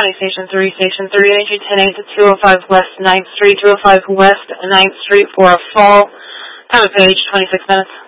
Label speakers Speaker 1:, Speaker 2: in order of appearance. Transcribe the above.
Speaker 1: County Station 3, Station 3, entry 10 to 205 West 9th Street, 205 West 9th Street for a fall. Time of page, 26 minutes.